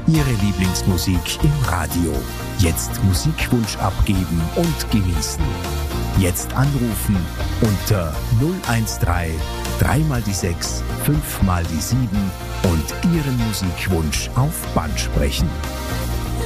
Ihre Lieblingsmusik im Radio. Jetzt Musikwunsch abgeben und genießen. Jetzt anrufen unter 013 3 mal die 6, 5 mal die 7 und Ihren Musikwunsch auf Band sprechen.